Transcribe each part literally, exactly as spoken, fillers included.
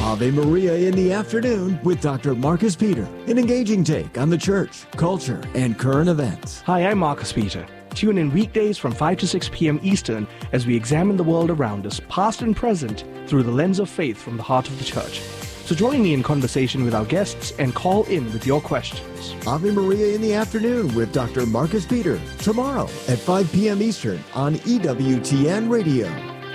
Ave Maria in the afternoon with Doctor Marcus Peter, an engaging take on the church, culture, and current events. Hi, I'm Marcus Peter. Tune in weekdays from five to six p.m. Eastern as we examine the world around us, past and present, through the lens of faith from the heart of the church. So join me in conversation with our guests and call in with your questions. Ave Maria in the afternoon with Doctor Marcus Peter, tomorrow at five p.m. Eastern on E W T N Radio.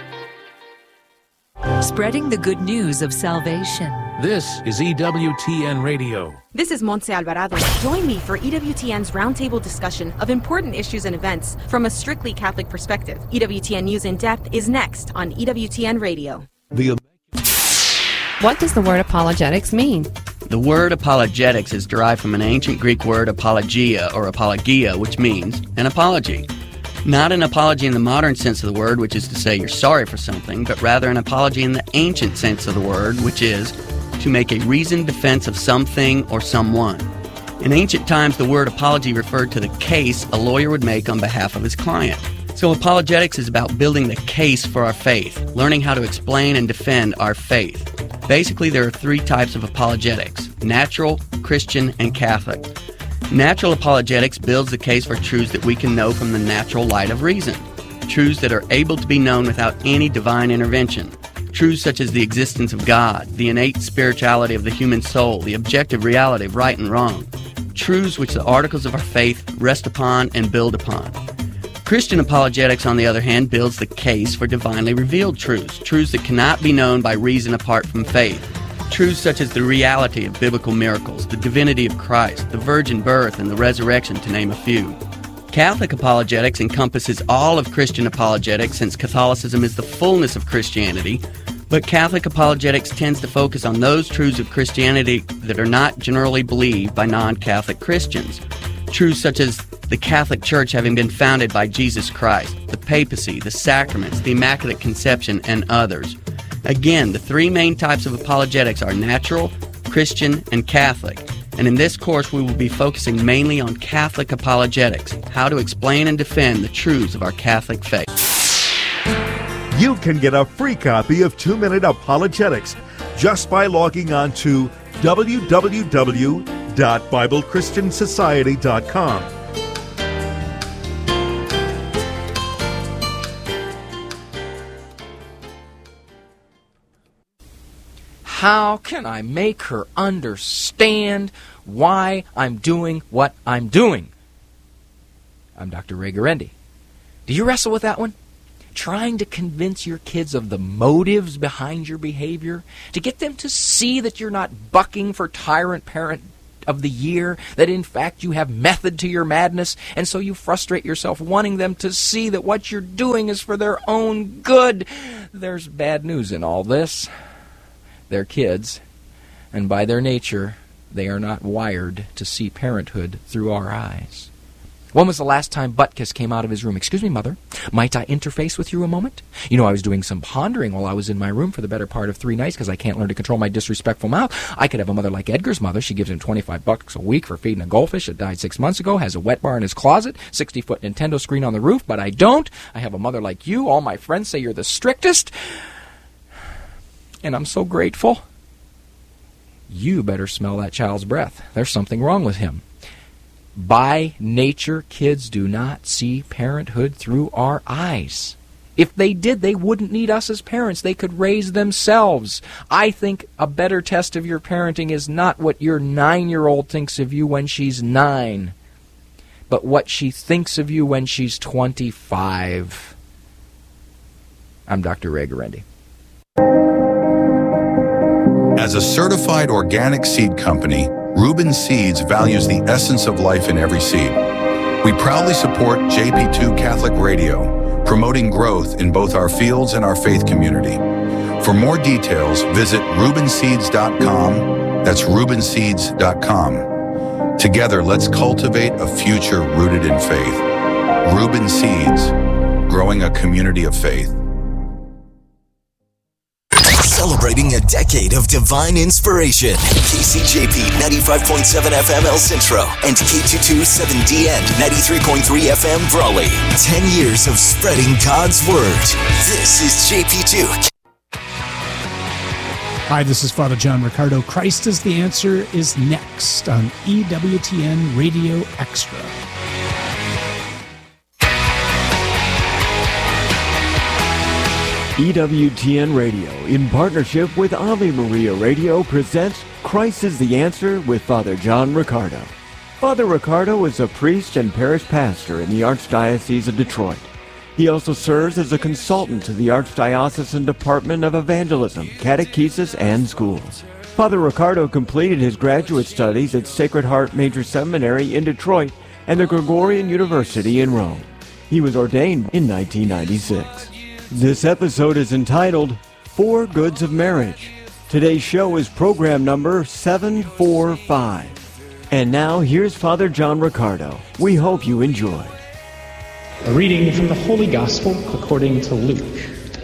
Spreading the good news of salvation. This is E W T N Radio. This is Montse Alvarado. Join me for E W T N's roundtable discussion of important issues and events from a strictly Catholic perspective. E W T N News in Depth is next on E W T N Radio. The What does the word apologetics mean? The word apologetics is derived from an ancient Greek word apologia or apologia, which means an apology. Not an apology in the modern sense of the word, which is to say you're sorry for something, but rather an apology in the ancient sense of the word, which is to make a reasoned defense of something or someone. In ancient times, the word apology referred to the case a lawyer would make on behalf of his client. So apologetics is about building the case for our faith, learning how to explain and defend our faith. Basically, there are three types of apologetics: natural, Christian, and Catholic. Natural apologetics builds the case for truths that we can know from the natural light of reason, truths that are able to be known without any divine intervention, truths such as the existence of God, the innate spirituality of the human soul, the objective reality of right and wrong, truths which the articles of our faith rest upon and build upon. Christian apologetics, on the other hand, builds the case for divinely revealed truths, truths that cannot be known by reason apart from faith, truths such as the reality of biblical miracles, the divinity of Christ, the virgin birth, and the resurrection, to name a few. Catholic apologetics encompasses all of Christian apologetics, since Catholicism is the fullness of Christianity, but Catholic apologetics tends to focus on those truths of Christianity that are not generally believed by non-Catholic Christians. Truths such as the Catholic Church having been founded by Jesus Christ, the papacy, the sacraments, the Immaculate Conception, and others. Again, the three main types of apologetics are natural, Christian, and Catholic. And in this course, we will be focusing mainly on Catholic apologetics, how to explain and defend the truths of our Catholic faith. You can get a free copy of Two Minute Apologetics just by logging on to w w w dot bible christian society dot com. How can I make her understand why I'm doing what I'm doing? I'm Doctor Ray Guarendi. Do you wrestle with that one? Trying to convince your kids of the motives behind your behavior? To get them to see that you're not bucking for Tyrant Parent of the Year, that in fact you have method to your madness, and so you frustrate yourself wanting them to see that what you're doing is for their own good. There's bad news in all this. They're kids, and by their nature, they are not wired to see parenthood through our eyes. When was the last time Butkus came out of his room? Excuse me, Mother, might I interface with you a moment? You know, I was doing some pondering while I was in my room for the better part of three nights because I can't learn to control my disrespectful mouth. I could have a mother like Edgar's mother. She gives him twenty-five bucks a week for feeding a goldfish that died six months ago, has a wet bar in his closet, sixty-foot Nintendo screen on the roof, but I don't. I have a mother like you. All my friends say you're the strictest. And I'm so grateful. You better smell that child's breath. There's something wrong with him. By nature, kids do not see parenthood through our eyes. If they did, they wouldn't need us as parents. They could raise themselves. I think a better test of your parenting is not what your nine-year-old thinks of you when she's nine, but what she thinks of you when she's twenty-five. I'm Doctor Ray Guarendi. As a certified organic seed company, Reuben Seeds values the essence of life in every seed. We proudly support J P two Catholic Radio, promoting growth in both our fields and our faith community. For more details, visit reuben seeds dot com. That's reuben seeds dot com. Together, let's cultivate a future rooted in faith. Reuben Seeds, growing a community of faith. Celebrating a decade of divine inspiration. K C J P ninety-five point seven F M El Centro and K two twenty-seven D N ninety-three point three F M Brawley. Ten years of spreading God's Word. This is J P two. Hi, this is Father John Riccardo. Christ is the Answer is next on E W T N Radio Extra. E W T N Radio, in partnership with Ave Maria Radio, presents Christ is the Answer with Father John Riccardo. Father Riccardo is a priest and parish pastor in the Archdiocese of Detroit. He also serves as a consultant to the Archdiocesan Department of Evangelism, Catechesis, and Schools. Father Riccardo completed his graduate studies at Sacred Heart Major Seminary in Detroit and the Gregorian University in Rome. He was ordained in nineteen ninety-six. This episode is entitled Four Goods of Marriage. Today's show is program number seven forty-five. And now here's Father John Riccardo. We hope you enjoy. A reading from the Holy Gospel according to Luke.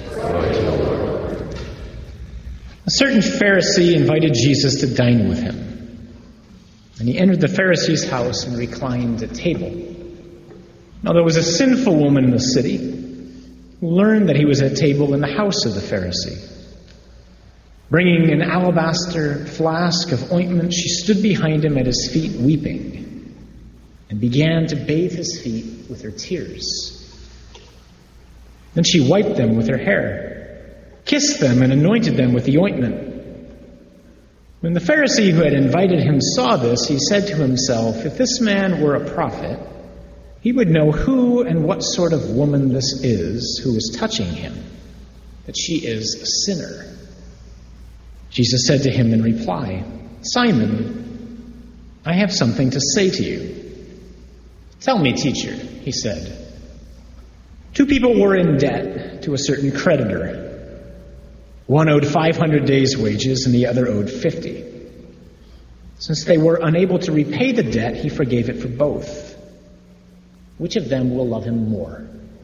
A certain Pharisee invited Jesus to dine with him. And he entered the Pharisee's house and reclined at table. Now there was a sinful woman in the city who learned that he was at table in the house of the Pharisee. Bringing an alabaster flask of ointment, she stood behind him at his feet weeping, and began to bathe his feet with her tears. Then she wiped them with her hair, kissed them, and anointed them with the ointment. When the Pharisee who had invited him saw this, he said to himself, "If this man were a prophet, he would know who and what sort of woman this is who is touching him, that she is a sinner." Jesus said to him in reply, "Simon, I have something to say to you." "Tell me, teacher," he said. Two people were in debt to a certain creditor. One owed five hundred days' wages and the other owed fifty. Since they were unable to repay the debt, he forgave it for both. Which of them will love him more?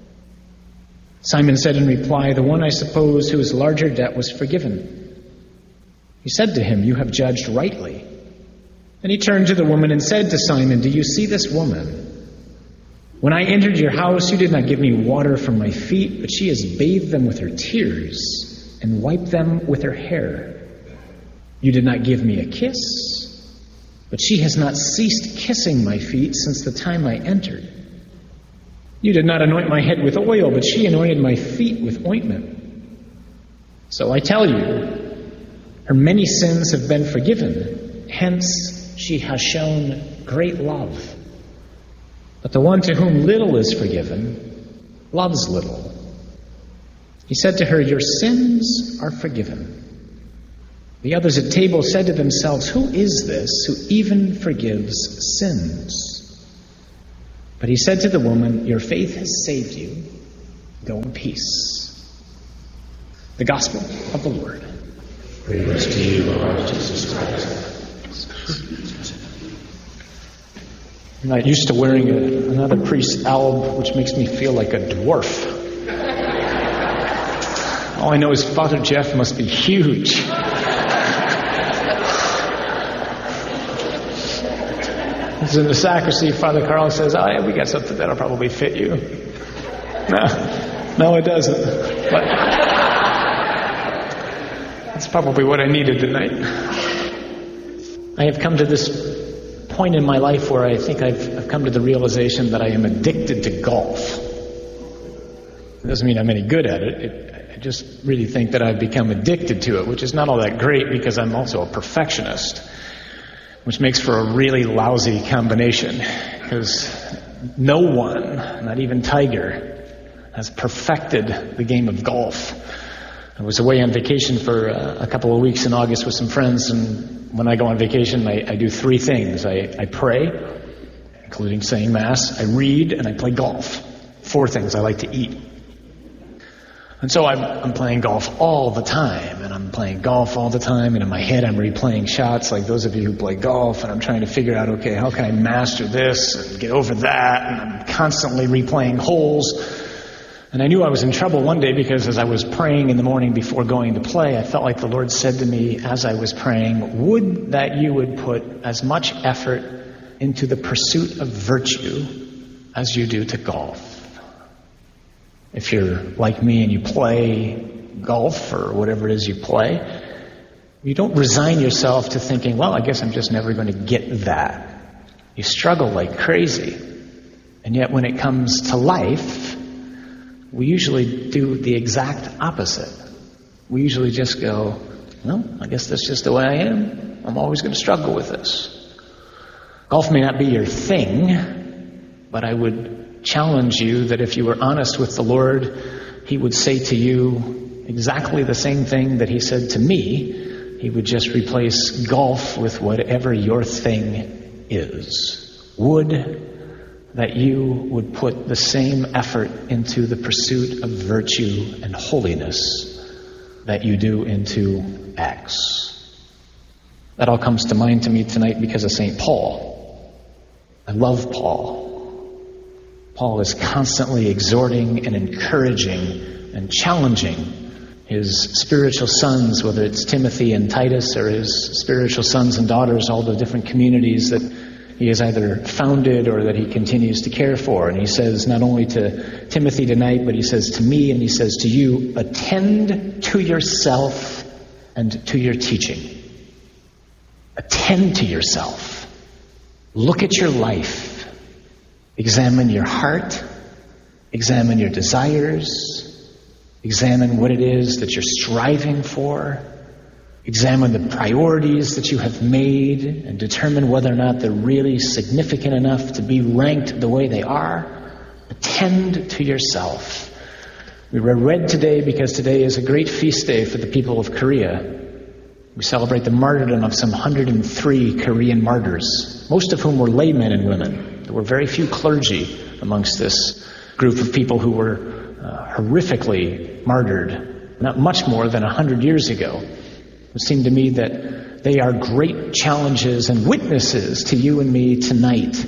Simon said in reply, "The one, I suppose, whose larger debt was forgiven." He said to him, "You have judged rightly." Then he turned to the woman and said to Simon, "Do you see this woman? When I entered your house, you did not give me water for my feet, but she has bathed them with her tears and wiped them with her hair. You did not give me a kiss, but she has not ceased kissing my feet since the time I entered. You did not anoint my head with oil, but she anointed my feet with ointment. So I tell you, her many sins have been forgiven, hence she has shown great love. But the one to whom little is forgiven loves little." He said to her, "Your sins are forgiven." The others at table said to themselves, "Who is this who even forgives sins?" But he said to the woman, "Your faith has saved you. Go in peace." The Gospel of the Lord. Praise to you, Lord Jesus Christ. I'm not used to wearing a, another priest's alb, which makes me feel like a dwarf. All I know is Father Jeff must be huge. As in the sacristy, Father Carl says, "Oh, yeah, we got something that'll probably fit you." No, no, it doesn't. But that's probably what I needed tonight. I have come to this point in my life where I think I've, I've come to the realization that I am addicted to golf. It doesn't mean I'm any good at it. it. I just really think that I've become addicted to it, which is not all that great because I'm also a perfectionist, which makes for a really lousy combination because no one, not even Tiger, has perfected the game of golf. I was away on vacation for uh, a couple of weeks in August with some friends, and when I go on vacation, I, I do three things. I, I pray, including saying Mass, I read, and I play golf. Four things I like to eat. And so I'm, I'm playing golf all the time, and I'm playing golf all the time, and in my head I'm replaying shots like those of you who play golf, and I'm trying to figure out, okay, how can I master this and get over that, and I'm constantly replaying holes. And I knew I was in trouble one day because as I was praying in the morning before going to play, I felt like the Lord said to me as I was praying, "Would that you would put as much effort into the pursuit of virtue as you do to golf." If you're like me and you play golf or whatever it is you play, You don't resign yourself to thinking, well, I guess I'm just never going to get that. You struggle like crazy. And yet when it comes to life, we usually do the exact opposite. We usually just go, well, I guess that's just the way I am. I'm always going to struggle with this. Golf may not be your thing, but I would challenge you that if you were honest with the Lord, He would say to you exactly the same thing that He said to me. He would just replace golf with whatever your thing is. Would that you would put the same effort into the pursuit of virtue and holiness that you do into acts. That all comes to mind to me tonight because of Saint Paul. I love Paul. Paul is constantly exhorting and encouraging and challenging his spiritual sons, whether it's Timothy and Titus, or his spiritual sons and daughters, all the different communities that he has either founded or that he continues to care for. And he says not only to Timothy tonight, but he says to me and he says to you, attend to yourself and to your teaching. Attend to yourself. Look at your life. Examine your heart. Examine your desires. Examine what it is that you're striving for. Examine the priorities that you have made and determine whether or not they're really significant enough to be ranked the way they are. Attend to yourself. We were read today because today is a great feast day for the people of Korea. We celebrate the martyrdom of some one hundred three Korean martyrs, most of whom were laymen and women. There were very few clergy amongst this group of people who were uh, horrifically martyred, not much more than one hundred years ago. It seemed to me that they are great challenges and witnesses to you and me tonight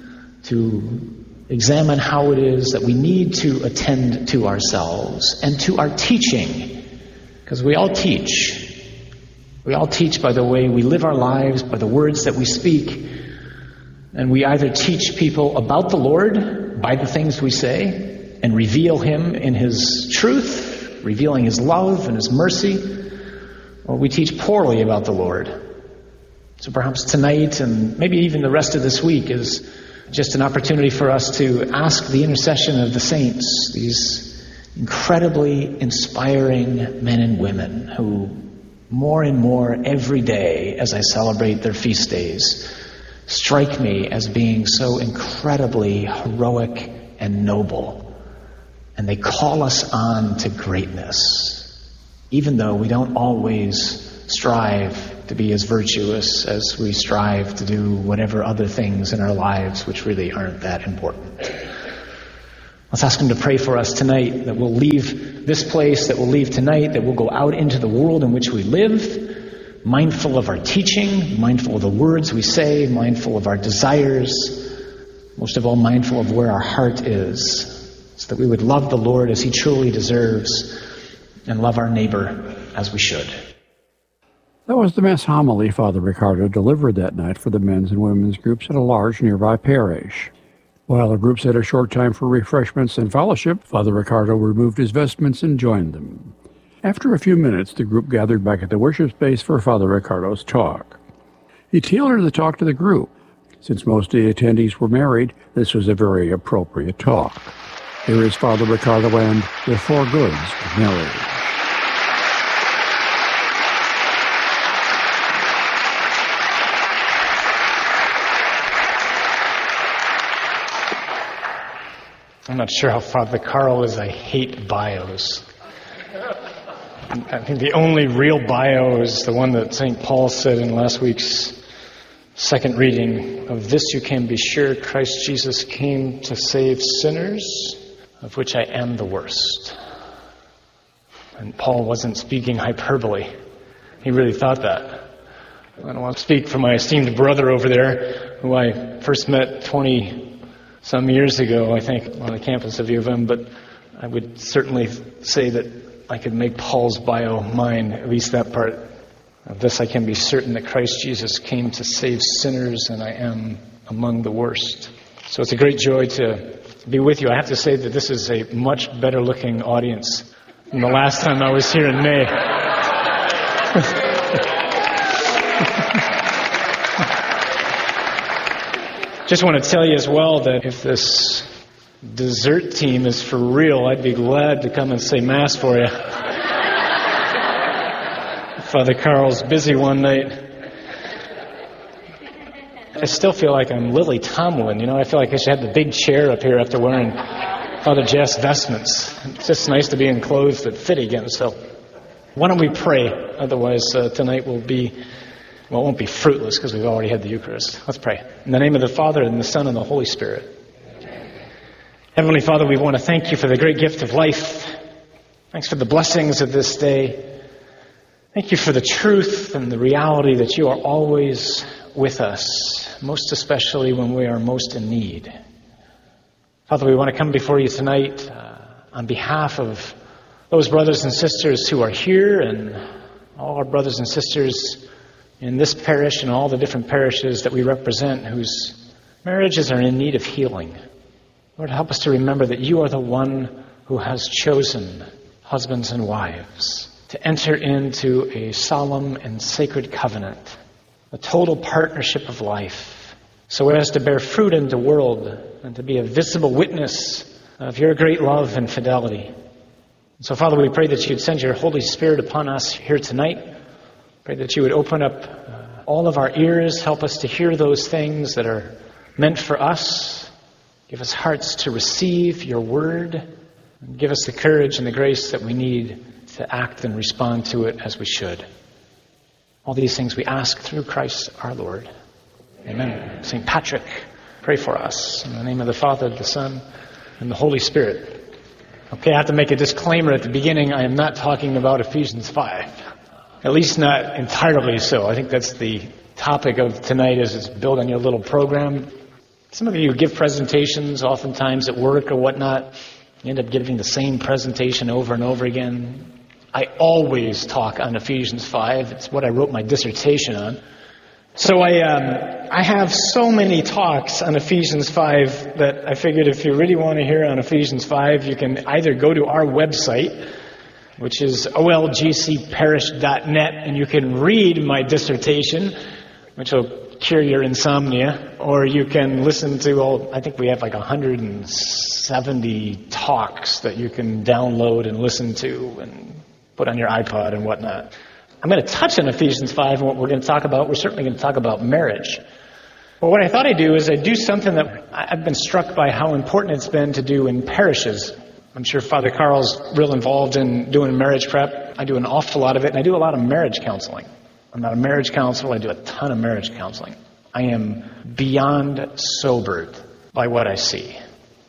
to examine how it is that we need to attend to ourselves and to our teaching, because we all teach. We all teach by the way we live our lives, by the words that we speak. And we either teach people about the Lord by the things we say and reveal Him in His truth, revealing His love and His mercy, or we teach poorly about the Lord. So perhaps tonight and maybe even the rest of this week is just an opportunity for us to ask the intercession of the saints, these incredibly inspiring men and women who more and more every day as I celebrate their feast days strike me as being so incredibly heroic and noble. And they call us on to greatness, even though we don't always strive to be as virtuous as we strive to do whatever other things in our lives which really aren't that important. Let's ask Him to pray for us tonight, that we'll leave this place, that we'll leave tonight, that we'll go out into the world in which we live, mindful of our teaching, mindful of the words we say, mindful of our desires, most of all mindful of where our heart is, so that we would love the Lord as He truly deserves and love our neighbor as we should. That was the Mass homily Father Ricardo delivered that night for the men's and women's groups at a large nearby parish. While the groups had a short time for refreshments and fellowship, Father Ricardo removed his vestments and joined them. After a few minutes, the group gathered back at the worship space for Father Ricardo's talk. He tailored the talk to the group. Since most of the attendees were married, this was a very appropriate talk. Here is Father Ricardo and the Four Goods of Marriage. I'm not sure how Father Carl is. I hate bios. I think the only real bio is the one that Saint Paul said in last week's second reading. Of this you can be sure, Christ Jesus came to save sinners, of which I am the worst. And Paul wasn't speaking hyperbole. He really thought that. I don't want to speak for my esteemed brother over there, who I first met twenty some years ago, I think, on the campus of U of M, but I would certainly say that I could make Paul's bio mine, at least that part. Of this I can be certain, that Christ Jesus came to save sinners, and I am among the worst. So it's a great joy to be with you. I have to say that this is a much better looking audience than the last time I was here in May. Just want to tell you as well that if this dessert team is for real, I'd be glad to come and say Mass for you. Father Carl's busy one night. I still feel like I'm Lily Tomlin. You know, I feel like I should have the big chair up here after wearing Father Jeff's vestments. It's just nice to be in clothes that fit again. So why don't we pray? Otherwise, uh, tonight will be, well, it won't be fruitless because we've already had the Eucharist. Let's pray. In the name of the Father, and the Son, and the Holy Spirit. Heavenly Father, we want to thank you for the great gift of life. Thanks for the blessings of this day. Thank you for the truth and the reality that you are always with us, most especially when we are most in need. Father, we want to come before you tonight uh, on behalf of those brothers and sisters who are here and all our brothers and sisters in this parish and all the different parishes that we represent whose marriages are in need of healing. Lord, help us to remember that you are the one who has chosen husbands and wives to enter into a solemn and sacred covenant, a total partnership of life, so as to bear fruit in the world and to be a visible witness of your great love and fidelity. So, Father, we pray that you'd send your Holy Spirit upon us here tonight. Pray that you would open up uh, all of our ears, help us to hear those things that are meant for us. Give us hearts to receive your word, and give us the courage and the grace that we need to act and respond to it as we should. All these things we ask through Christ our Lord. Amen. Saint Patrick, pray for us. In the name of the Father, the Son, and the Holy Spirit. Okay, I have to make a disclaimer at the beginning. I am not talking about Ephesians five. At least not entirely so. I think that's the topic of tonight, is it's built on your little program. Some of you give presentations oftentimes at work or whatnot. You end up giving the same presentation over and over again. I always talk on Ephesians five. It's what I wrote my dissertation on. So I um, I have so many talks on Ephesians five that I figured if you really want to hear on Ephesians five, you can either go to our website, which is o l g c parish dot net, and you can read my dissertation, which will cure your insomnia, or you can listen to all, I think we have like one hundred seventy talks that you can download and listen to and put on your iPod and whatnot. I'm going to touch on Ephesians five, and what we're going to talk about, we're certainly going to talk about marriage. But what I thought I'd do is I'd do something that I've been struck by how important it's been to do in parishes. I'm sure Father Carl's real involved in doing marriage prep. I do an awful lot of it, and I do a lot of marriage counseling. I'm not a marriage counselor. I do a ton of marriage counseling. I am beyond sobered by what I see.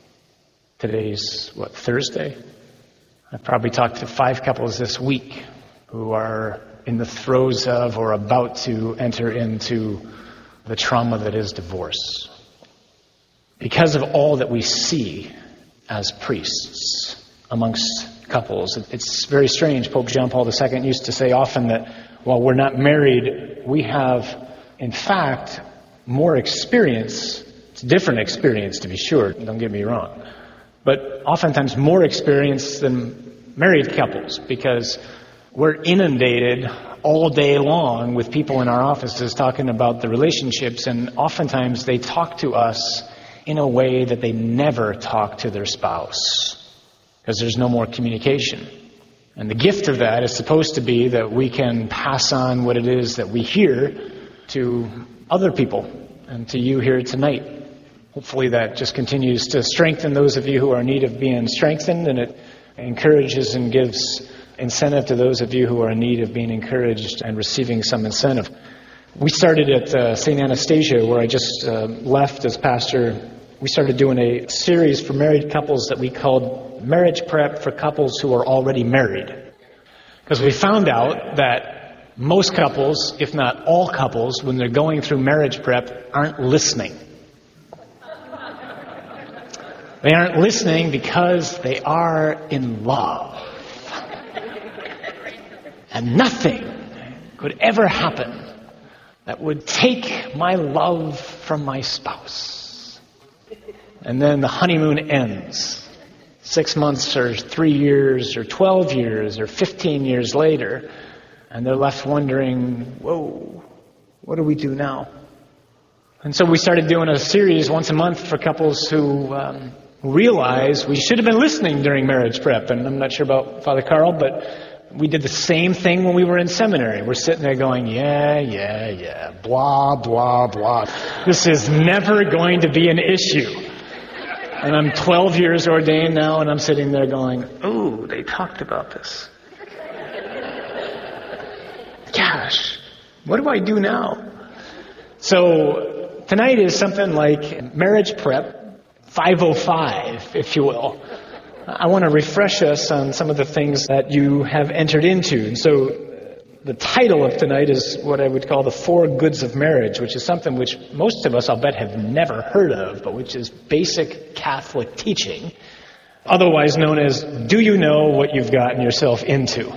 Today's, what, Thursday? I've probably talked to five couples this week who are in the throes of or about to enter into the trauma that is divorce. Because of all that we see as priests amongst couples, it's very strange. Pope John Paul the Second used to say often that while we're not married, we have, in fact, more experience. It's a different experience, to be sure, don't get me wrong. But oftentimes more experience than married couples, because we're inundated all day long with people in our offices talking about the relationships, and oftentimes they talk to us in a way that they never talk to their spouse, because there's no more communication. And the gift of that is supposed to be that we can pass on what it is that we hear to other people and to you here tonight. Hopefully that just continues to strengthen those of you who are in need of being strengthened, and it encourages and gives incentive to those of you who are in need of being encouraged and receiving some incentive. We started at uh, Saint Anastasia, where I just uh, left as pastor. We started doing a series for married couples that we called Marriage Prep for Couples Who Are Already Married. Because we found out that most couples, if not all couples, when they're going through marriage prep, aren't listening. They aren't listening because they are in love. And nothing could ever happen that would take my love from my spouse. And then the honeymoon ends. Six months or three years or twelve years or fifteen years later, and they're left wondering, whoa, what do we do now? And so we started doing a series once a month for couples who um, realized we should have been listening during marriage prep. And I'm not sure about Father Carl, but we did the same thing when we were in seminary. We're sitting there going, yeah, yeah, yeah, blah, blah, blah. This is never going to be an issue. And I'm twelve years ordained now, and I'm sitting there going, ooh, they talked about this. Gosh, what do I do now? So tonight is something like marriage prep five oh five, if you will. I want to refresh us on some of the things that you have entered into. And so the title of tonight is what I would call the four goods of marriage, which is something which most of us, I'll bet, have never heard of, but which is basic Catholic teaching, otherwise known as, do you know what you've gotten yourself into?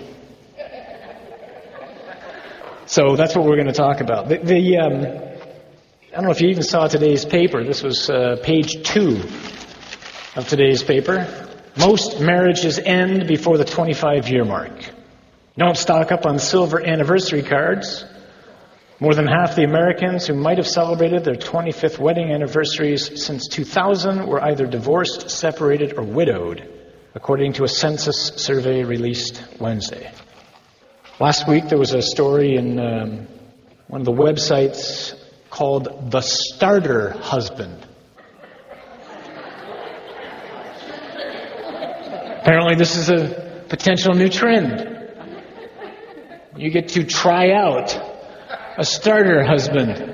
So that's what we're going to talk about. The, the um, I don't know if you even saw today's paper. This was uh, page two of today's paper. Most marriages end before the twenty-five year mark. Don't stock up on silver anniversary cards. More than half the Americans who might have celebrated their twenty-fifth wedding anniversaries since two thousand were either divorced, separated, or widowed, according to a census survey released Wednesday. Last week there was a story in um, one of the websites called The Starter Husband. Apparently this is a potential new trend. You get to try out a starter husband.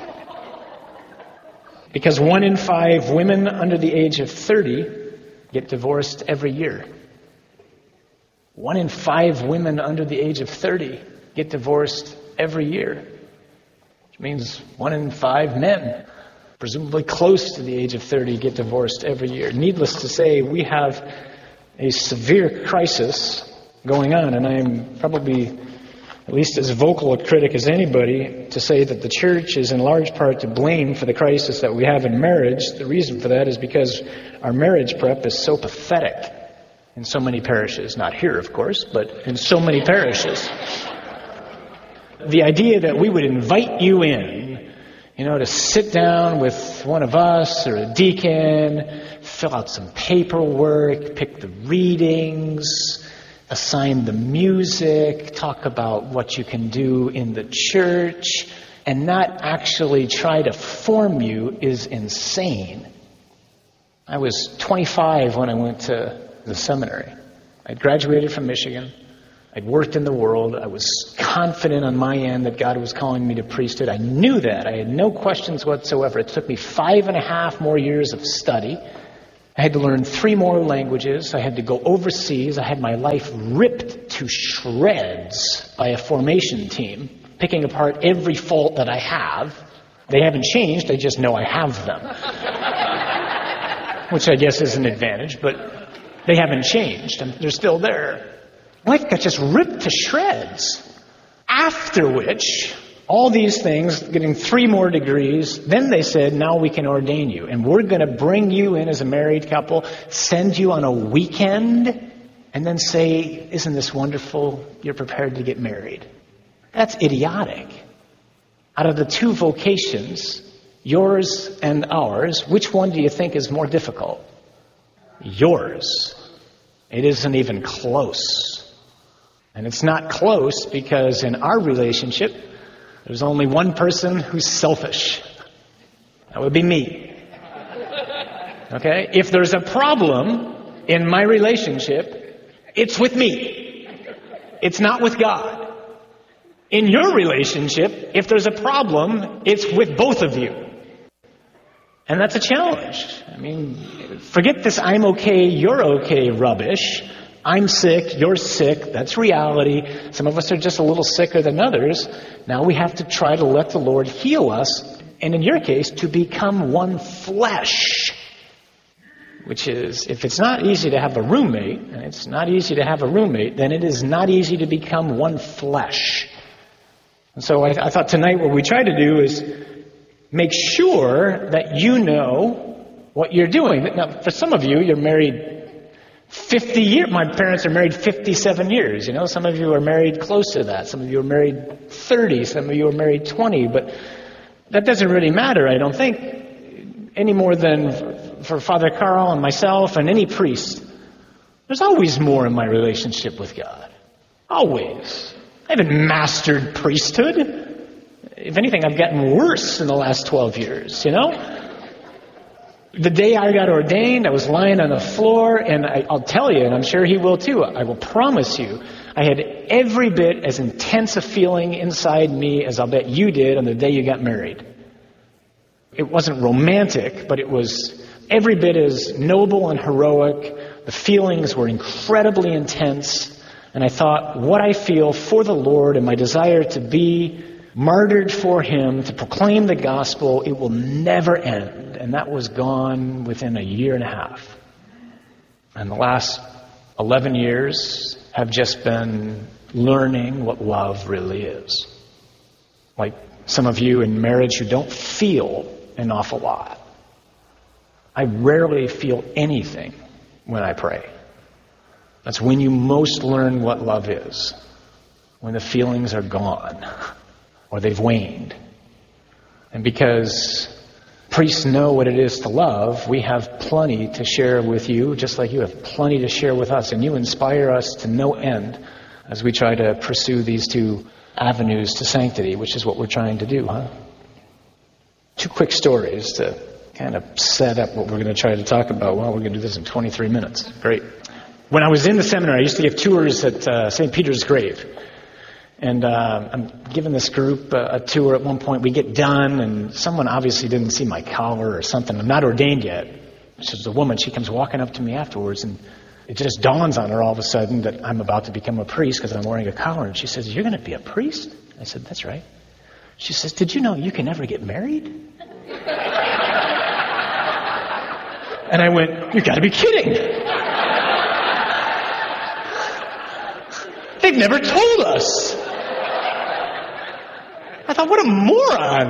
Because one in five women under the age of thirty get divorced every year. One in five women under the age of thirty get divorced every year. Which means one in five men, presumably close to the age of thirty, get divorced every year. Needless to say, we have a severe crisis going on, and I am probably at least as vocal a critic as anybody to say that the church is in large part to blame for the crisis that we have in marriage. The reason for that is because our marriage prep is so pathetic in so many parishes. Not here, of course, but in so many parishes. The idea that we would invite you in, you know, to sit down with one of us or a deacon, fill out some paperwork, pick the readings, assign the music, talk about what you can do in the church, and not actually try to form you is insane. I was twenty-five when I went to the seminary. I'd graduated from Michigan. I'd worked in the world. I was confident on my end that God was calling me to priesthood. I knew that. I had no questions whatsoever. It took me five and a half more years of study. I had to learn three more languages. I had to go overseas. I had my life ripped to shreds by a formation team, picking apart every fault that I have. They haven't changed. I just know I have them. Which I guess is an advantage, but they haven't changed. They're still there. Life got just ripped to shreds. After which, all these things, getting three more degrees, then they said, now we can ordain you. And we're going to bring you in as a married couple, send you on a weekend, and then say, isn't this wonderful? You're prepared to get married. That's idiotic. Out of the two vocations, yours and ours, which one do you think is more difficult? Yours. It isn't even close. And it's not close because in our relationship, there's only one person who's selfish. That would be me. Okay? If there's a problem in my relationship, it's with me. It's not with God. In your relationship, if there's a problem, it's with both of you. And that's a challenge. I mean, forget this I'm okay, you're okay rubbish. I'm sick, you're sick, that's reality. Some of us are just a little sicker than others. Now we have to try to let the Lord heal us, and in your case, to become one flesh. Which is, if it's not easy to have a roommate, and it's not easy to have a roommate, then it is not easy to become one flesh. And so I, I thought tonight what we try to do is make sure that you know what you're doing. Now, for some of you, you're married fifty years. My parents are married fifty-seven years. You know, some of you are married close to that. Some of you are married thirty. Some of you are married twenty. But That doesn't really matter, I don't think, any more than for Father Carl and myself and any priest. There's always more in my relationship with God. Always. I haven't mastered priesthood. If anything, I've gotten worse in the last twelve years, you know? The day I got ordained, I was lying on the floor, and I, I'll tell you, and I'm sure he will too, I will promise you, I had every bit as intense a feeling inside me as I'll bet you did on the day you got married. It wasn't romantic, but it was every bit as noble and heroic. The feelings were incredibly intense, and I thought, what I feel for the Lord and my desire to be martyred for Him, to proclaim the gospel, it will never end. And that was gone within a year and a half. And the last eleven years have just been learning what love really is. Like some of you in marriage who don't feel an awful lot. I rarely feel anything when I pray. That's when you most learn what love is. When the feelings are gone or they've waned. And because priests know what it is to love, we have plenty to share with you, just like you have plenty to share with us. And you inspire us to no end as we try to pursue these two avenues to sanctity, which is what we're trying to do, huh? Two quick stories to kind of set up what we're going to try to talk about. Well, we're going to do this in twenty-three minutes. Great. When I was in the seminary, I used to give tours at uh, Saint Peter's Grave. And uh, I'm giving this group a, a tour at one point. We get done, and someone obviously didn't see my collar or something. I'm not ordained yet. She's a woman. She comes walking up to me afterwards, and it just dawns on her all of a sudden that I'm about to become a priest because I'm wearing a collar. And she says, "You're going to be a priest?" I said, "That's right." She says, "Did you know you can never get married?" And I went, "You've got to be kidding. They've never told us." I thought, what a moron.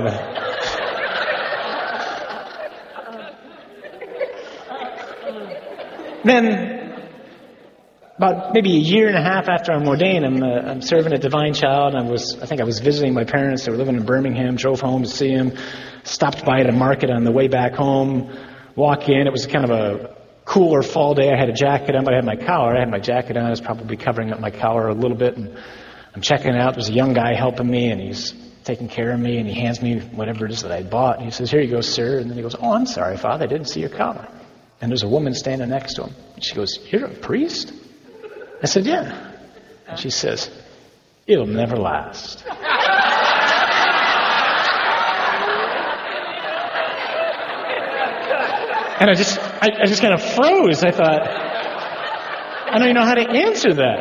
Then, about maybe a year and a half after I'm ordained, I'm, uh, I'm serving a Divine Child. And I was, I think I was visiting my parents. They were living in Birmingham. Drove home to see them. Stopped by at a market on the way back home. Walk in. It was kind of a cooler fall day. I had a jacket on, but I had my collar. I had my jacket on. I was probably covering up my collar a little bit. And I'm checking it out. There's a young guy helping me, and he's taking care of me, and he hands me whatever it is that I bought. And he says, "Here you go, sir." And then he goes, "Oh, I'm sorry, Father. I didn't see your collar." And there's a woman standing next to him. And she goes, "You're a priest?" I said, "Yeah." And she says, "It'll never last." And I just, I, I just kind of froze. I thought, I don't even know how to answer that.